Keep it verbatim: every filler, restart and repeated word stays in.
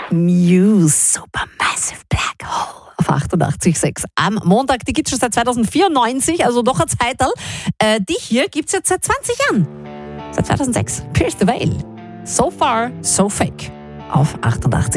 Muse, Supermassive Black Hole auf achtundachtzig Komma sechs. Am Montag, die gibt es schon seit zweitausendvierundneunzig, also doch ein Zeitalter. Äh, die hier gibt es jetzt seit zwanzig Jahren. Seit zweitausendsechs. Pierce the Veil. So Far, So Fake auf achtundachtzig Komma sechs.